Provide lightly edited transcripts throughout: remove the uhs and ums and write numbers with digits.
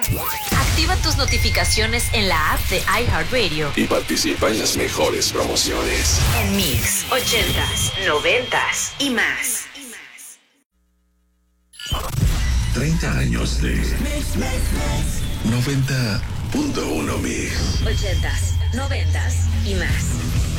Activa tus notificaciones en la app de iHeartRadio y participa en las mejores promociones. En Mix, 80s, 90s y más. 30 años de 90.1 Mix. 80s, 90s y más.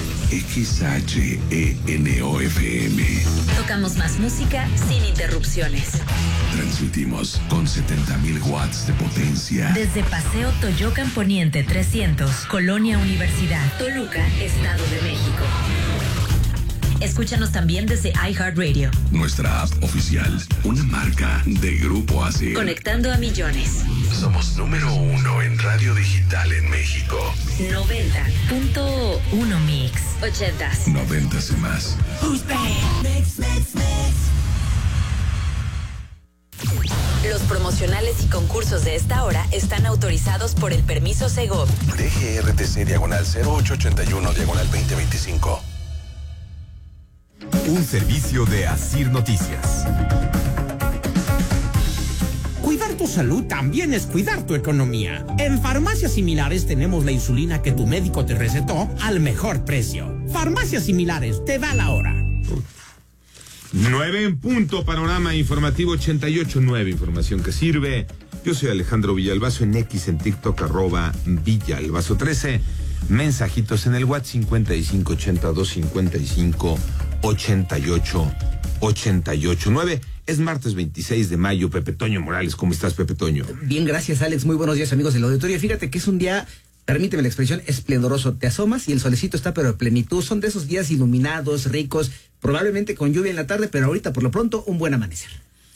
XHENOFM. Tocamos más música sin interrupciones. Transmitimos con 70,000 watts de potencia. Desde Paseo Toyocan Poniente 300, Colonia Universidad, Toluca, Estado de México. Escúchanos también desde iHeartRadio. Nuestra app oficial, una marca de Grupo ASIR. Conectando a millones. Somos número 1 en radio digital en México. 90.1 Mix. 80s. 90s y más. Los promocionales y concursos de esta hora están autorizados por el permiso Segov. DGRTC /0881/2025. Un servicio de ASIR Noticias. Cuidar tu salud también es cuidar tu economía. En Farmacias Similares tenemos la insulina que tu médico te recetó al mejor precio. Farmacias Similares, te da la hora. 9 en punto, panorama informativo 88.9, información que sirve. Yo soy Alejandro Villalbazo en X, en TikTok, @Villalbazo13. Mensajitos en el WhatsApp 5582558889. Es martes 26 de mayo. Pepe Toño Morales, ¿cómo estás, Pepe Toño? Bien, gracias, Alex. Muy buenos días, amigos del auditorio. Fíjate que es un día, permíteme la expresión, esplendoroso. Te asomas y el solecito está pero a plenitud. Son de esos días iluminados, ricos, probablemente con lluvia en la tarde, pero ahorita por lo pronto un buen amanecer.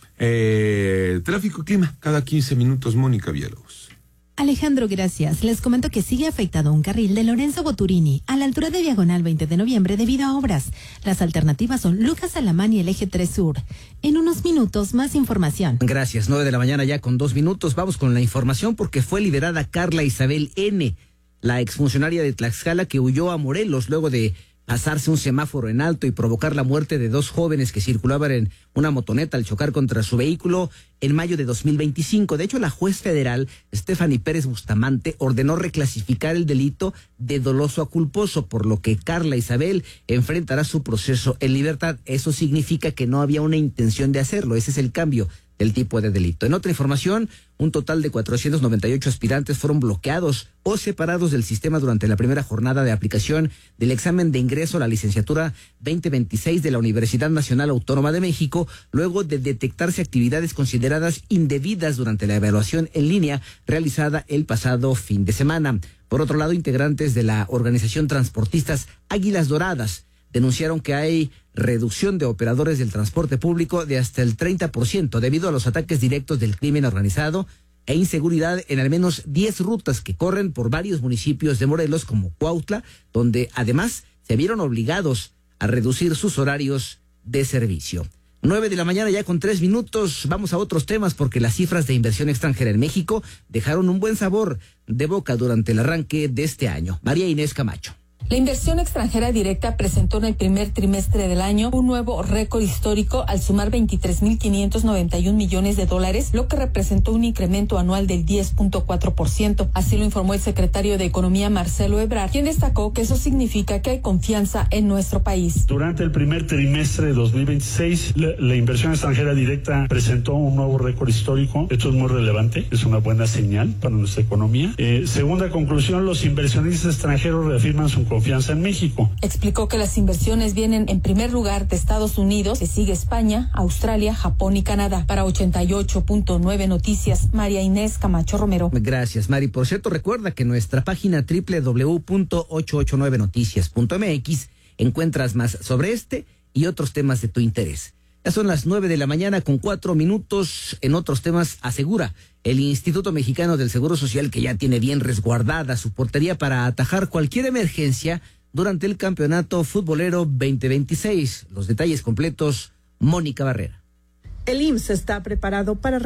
Tráfico y clima, cada 15 minutos, Mónica Villalobos. Alejandro, gracias. Les comento que sigue afectado un carril de Lorenzo Boturini a la altura de Diagonal 20 de noviembre debido a obras. Las alternativas son Lucas Alamán y el Eje 3 Sur. En unos minutos, más información. Gracias, 9 de la mañana ya con 2 minutos. Vamos con la información porque fue liberada Carla Isabel N., la exfuncionaria de Tlaxcala que huyó a Morelos luego de pasarse un semáforo en alto y provocar la muerte de 2 jóvenes que circulaban en una motoneta al chocar contra su vehículo en mayo de 2025. De hecho, la juez federal, Stephanie Pérez Bustamante, ordenó reclasificar el delito de doloso a culposo, por lo que Carla Isabel enfrentará su proceso en libertad. Eso significa que no había una intención de hacerlo. Ese es el cambio del tipo de delito. En otra información, un total de 498 aspirantes fueron bloqueados o separados del sistema durante la primera jornada de aplicación del examen de ingreso a la licenciatura 2026 de la Universidad Nacional Autónoma de México, luego de detectarse actividades consideradas indebidas durante la evaluación en línea realizada el pasado fin de semana. Por otro lado, integrantes de la organización Transportistas Águilas Doradas denunciaron que hay reducción de operadores del transporte público de hasta el 30% debido a los ataques directos del crimen organizado e inseguridad en al menos 10 rutas que corren por varios municipios de Morelos como Cuautla, donde además se vieron obligados a reducir sus horarios de servicio. 9 de la mañana ya con 3 minutos. Vamos a otros temas porque las cifras de inversión extranjera en México dejaron un buen sabor de boca durante el arranque de este año. María Inés Camacho. La inversión extranjera directa presentó en el primer trimestre del año un nuevo récord histórico al sumar 23.591 millones de dólares, lo que representó un incremento anual del 10.4%. Así lo informó el secretario de Economía, Marcelo Ebrard, quien destacó que eso significa que hay confianza en nuestro país. Durante el primer trimestre de 2026, la inversión extranjera directa presentó un nuevo récord histórico. Esto es muy relevante, es una buena señal para nuestra economía. Segunda conclusión, los inversionistas extranjeros reafirman su confianza en México. Explicó que las inversiones vienen en primer lugar de Estados Unidos, que sigue España, Australia, Japón y Canadá. Para 88.9 Noticias, María Inés Camacho Romero. Gracias, Mari. Por cierto, recuerda que en nuestra página www.889noticias.mx encuentras más sobre este y otros temas de tu interés. Ya son las 9 de la mañana con 4 minutos. En otros temas, asegura el Instituto Mexicano del Seguro Social que ya tiene bien resguardada su portería para atajar cualquier emergencia durante el Campeonato Futbolero 2026. Los detalles completos, Mónica Barrera. El IMSS está preparado para